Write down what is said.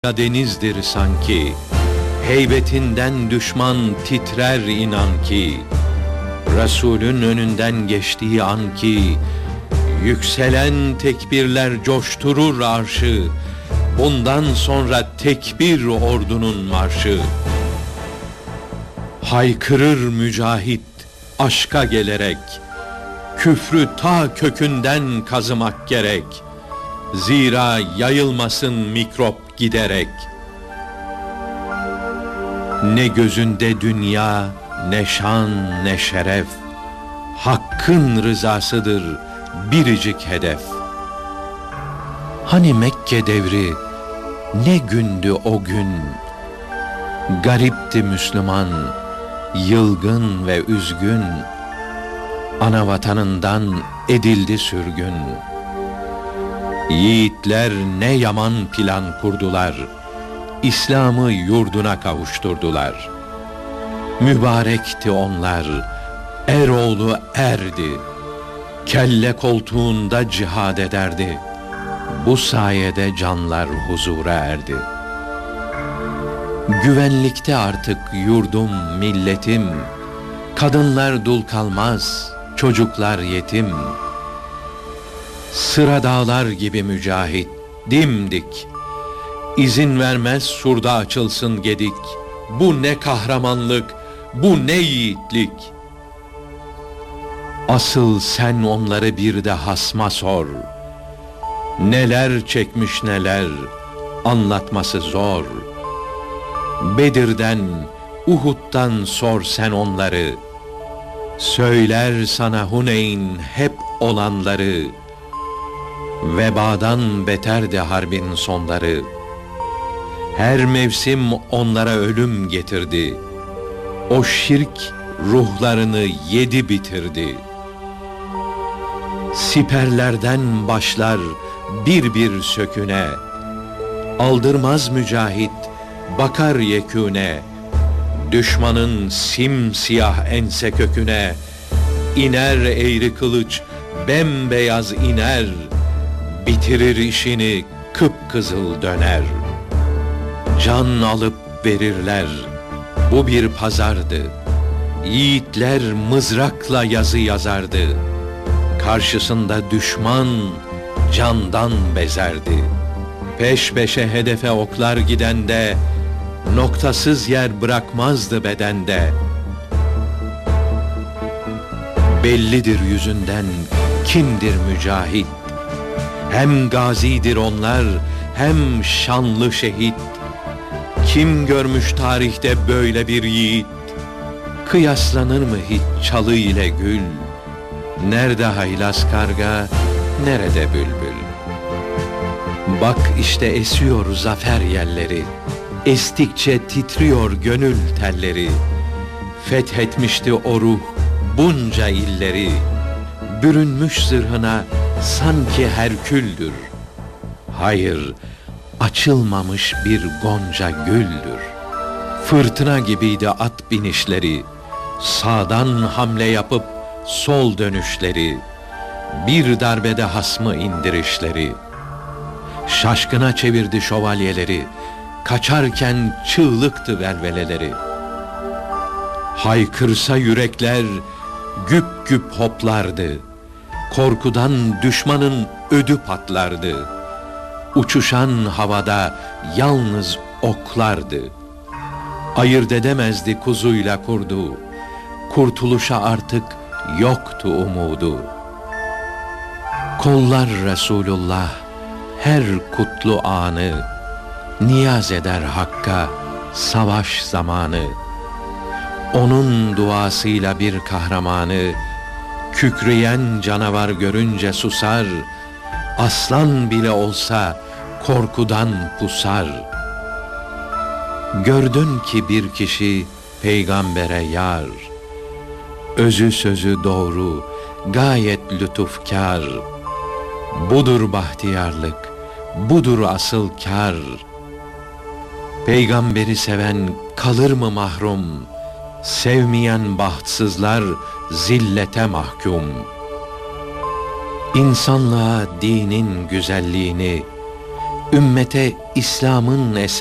denizdir sanki, heybetinden düşman titrer inan ki, Resulün önünden geçtiği an ki, yükselen tekbirler coşturur arşı, bundan sonra tekbir ordunun marşı. Haykırır mücahit aşka gelerek, küfrü ta kökünden kazımak gerek, zira yayılmasın mikrop giderek. Ne gözünde dünya, ne şan, ne şeref, Hakk'ın rızasıdır biricik hedef. Hani Mekke devri, ne gündü o gün, garipti Müslüman, yılgın ve üzgün, ana vatanından edildi sürgün. Yiğitler ne yaman plan kurdular, İslam'ı yurduna kavuşturdular. Mübarekti onlar, eroğlu erdi, kelle koltuğunda cihad ederdi. Bu sayede canlar huzura erdi. Güvenlikte artık yurdum, milletim, kadınlar dul kalmaz, çocuklar yetim. Sıra dağlar gibi mücahit, dimdik, İzin vermez surda açılsın gedik. Bu ne kahramanlık, bu ne yiğitlik. Asıl sen onları bir de hasma sor. Neler çekmiş neler, anlatması zor. Bedir'den, Uhud'dan sor sen onları. Söyler sana Huneyn hep olanları. Vebadan beterdi harbin sonları. Her mevsim onlara ölüm getirdi. O şirk ruhlarını yedi bitirdi. Siperlerden başlar bir bir söküne. Aldırmaz mücahit, bakar yekûne. Düşmanın simsiyah ense köküne. İner eğri kılıç, bembeyaz iner. Bitirir işini, kıpkızıl döner. Can alıp verirler, bu bir pazardı. Yiğitler mızrakla yazı yazardı. Karşısında düşman candan bezerdi. Peş peşe hedefe oklar gidende, noktasız yer bırakmazdı bedende. Bellidir yüzünden kimdir mücahit. Hem gazidir onlar, hem şanlı şehit. Kim görmüş tarihte böyle bir yiğit? Kıyaslanır mı hiç çalı ile gül? Nerede haylaz karga, nerede bülbül? Bak işte esiyor zafer yelleri, estikçe titriyor gönül telleri. Fethetmişti o ruh bunca illeri, bürünmüş zırhına sanki Herküldür. Hayır, açılmamış bir gonca güldür. Fırtına gibiydi at binişleri, sağdan hamle yapıp sol dönüşleri, bir darbede hasmı indirişleri. Şaşkına çevirdi şövalyeleri, kaçarken çığlıktı velveleleri. Haykırsa yürekler güp güp hoplardı, korkudan düşmanın ödü patlardı. Uçuşan havada yalnız oklardı. Ayırt edemezdi kuzuyla kurdu. Kurtuluşa artık yoktu umudu. Kollar Resulullah her kutlu anı, niyaz eder Hakk'a savaş zamanı. Onun duasıyla bir kahramanı, kükreyen canavar görünce susar. Aslan bile olsa korkudan pusar. Gördün ki bir kişi peygambere yar. Özü sözü doğru, gayet lütufkar. Budur bahtiyarlık, budur asıl kâr. Peygamberi seven kalır mı mahrum? Sevmeyen bahtsızlar zillete mahkum. İnsanlığa dinin güzelliğini, ümmete İslam'ın